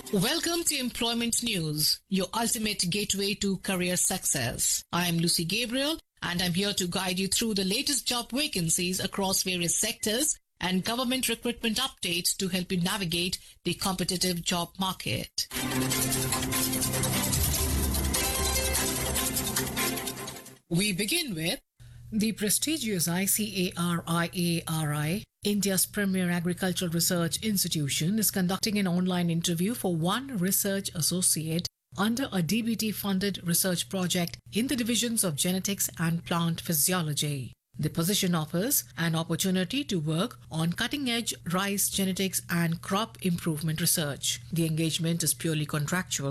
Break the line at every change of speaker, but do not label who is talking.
Welcome to Employment News, your ultimate gateway to career success. I am Lucy Gabriel, and I'm here to guide you through the latest job vacancies across various sectors and government recruitment updates to help you navigate the competitive job market. We begin with the prestigious ICARI, India's premier agricultural research institution, is conducting an online interview for one research associate under a DBT-funded research project in the divisions of genetics and plant physiology. The position offers an opportunity to work on cutting-edge rice genetics and crop improvement research. The engagement is purely contractual